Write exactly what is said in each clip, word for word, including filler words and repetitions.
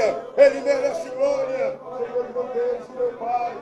glória, Ele merece glória. Senhor, meu Deus, meu Pai.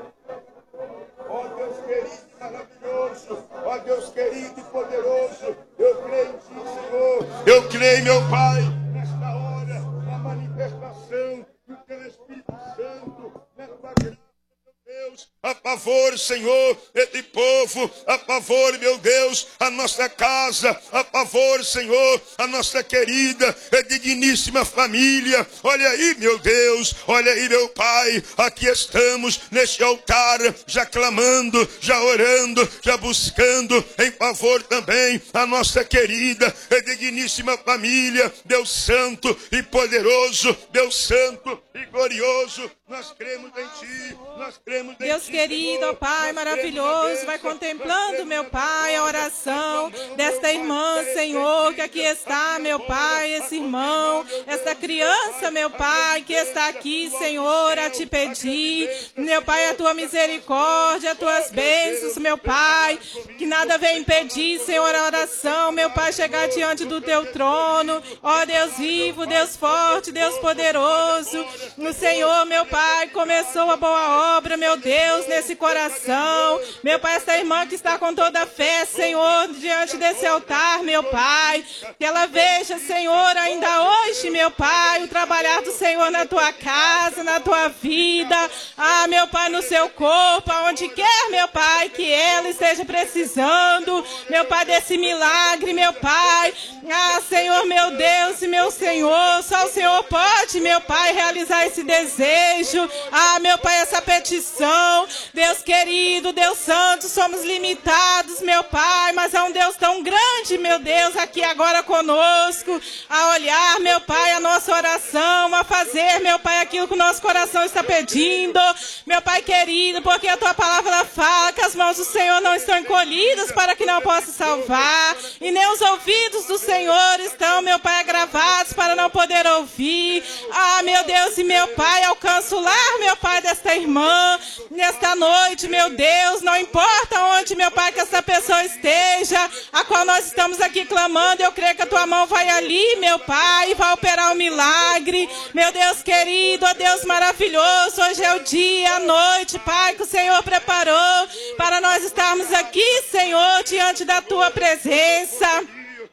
Ó Deus querido e maravilhoso, ó Deus querido e poderoso, eu creio em Ti, Senhor. Eu creio, meu Pai, nesta hora, na manifestação do Teu Espírito Santo, na Tua graça, meu Deus. A favor, Senhor, de povo, a favor, meu Deus, a nossa casa, a favor, Senhor, a nossa querida e digníssima família. Olha aí, meu Deus, olha aí, meu Pai, aqui estamos neste altar, já clamando, já orando, já buscando em favor também a nossa querida e digníssima família. Deus Santo e poderoso, Deus Santo e glorioso, nós cremos em Ti, nós cremos em Deus Ti, querido, ó Senhor. Pai maravilhoso, vai contemplando, meu Pai, a oração desta irmã, Senhor, que aqui está, meu Pai, esse irmão, esta criança, meu Pai, que está aqui, Senhor, a Te pedir, meu Pai, a Tua misericórdia, as Tuas bênçãos, meu Pai, que nada venha impedir, Senhor, a oração, meu Pai, chegar diante do Teu trono, ó Deus vivo, Deus forte, Deus poderoso, o Senhor, meu Pai, começou a boa obra, meu Deus, nesse coração, meu Pai, essa irmã que está com toda a fé, Senhor, diante desse altar, meu Pai, que ela veja, Senhor, ainda hoje, meu Pai, o trabalhar do Senhor na tua casa, na tua vida, ah, meu Pai, no seu corpo, aonde quer, meu Pai, que ela esteja precisando, meu Pai, desse milagre, meu Pai, ah, Senhor, meu Deus e meu Senhor, só o Senhor pode, meu Pai, realizar esse desejo, ah, meu Pai, essa petição, Deus querido, Deus santo, somos limitados, meu Pai, mas é um Deus tão grande, meu Deus, aqui agora conosco, a olhar, meu Pai, a nossa oração, a fazer, meu Pai, aquilo que o nosso coração está pedindo, meu Pai querido, porque a Tua palavra fala que as mãos do Senhor não estão encolhidas para que não possa salvar, e nem os ouvidos do Senhor estão, meu Pai, agravados para não poder ouvir, ah, meu Deus e meu Pai, alcança o lar, meu Pai, desta irmã, nesta noite, meu Deus, não importa onde, meu Pai, que essa pessoa esteja, a qual nós estamos aqui clamando, eu creio que a Tua mão vai ali, meu Pai, e vai operar um milagre, meu Deus querido, ó Deus maravilhoso, hoje é o dia, a noite, Pai, que o Senhor preparou para nós estarmos aqui, Senhor, diante da Tua presença.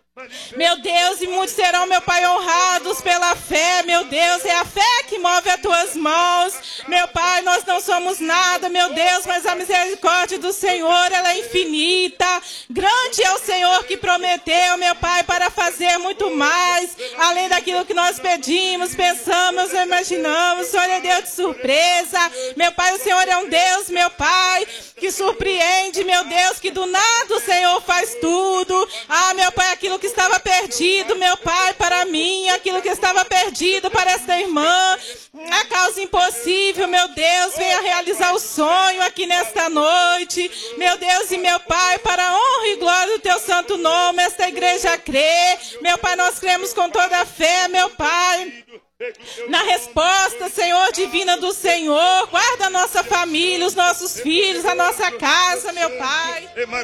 Meu Deus, e muitos serão, meu Pai, honrados pela fé, meu Deus, é a fé que move as Tuas mãos, meu Pai, nós não somos nada, meu Deus, mas a misericórdia do Senhor, ela é infinita, grande é o Senhor que prometeu, meu Pai, para fazer muito mais, além daquilo que nós pedimos, pensamos, imaginamos, o Senhor é Deus de surpresa, meu Pai, o Senhor é um Deus, meu Pai, que surpreende, meu Deus, que do nada o Senhor faz tudo, ah, meu Pai, aquilo que estava perdido, meu Pai, para mim, aquilo que estava perdido para esta irmã, a causa impossível, meu Deus, venha realizar o sonho aqui nesta noite, meu Deus e meu Pai, para a honra e glória do Teu santo nome, esta igreja crê, meu Pai, nós cremos com toda a fé, meu Pai, na resposta, Senhor, divina do Senhor, guarda a nossa família, os nossos filhos, a nossa casa, meu Pai.